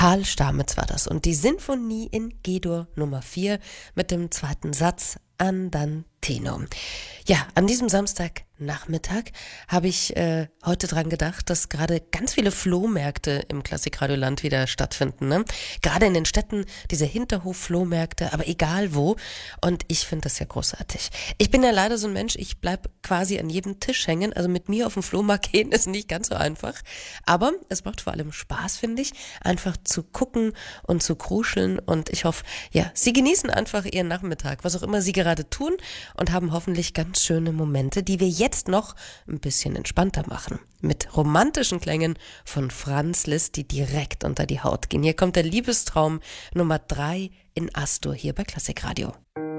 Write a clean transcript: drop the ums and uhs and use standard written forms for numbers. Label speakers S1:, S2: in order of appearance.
S1: Karl Stamitz war das und die Sinfonie in G-Dur Nummer 4 mit dem zweiten Satz Andantino. Ja, an diesem Samstagnachmittag habe ich heute dran gedacht, dass gerade ganz viele Flohmärkte im Klassikradioland wieder stattfinden. Ne? Gerade in den Städten diese Hinterhof-Flohmärkte, aber egal wo. Und ich finde das ja großartig. Ich bin ja leider so ein Mensch, ich bleib quasi an jedem Tisch hängen. Also mit mir auf den Flohmarkt gehen ist nicht ganz so einfach. Aber es macht vor allem Spaß, finde ich, einfach zu gucken und zu kruscheln. Und ich hoffe, ja, Sie genießen einfach Ihren Nachmittag, was auch immer Sie gerade tun und haben hoffentlich ganz schöne Momente, die wir jetzt noch ein bisschen entspannter machen. Mit romantischen Klängen von Franz Liszt, die direkt unter die Haut gehen. Hier kommt der Liebestraum Nummer 3 in Astur hier bei Klassikradio.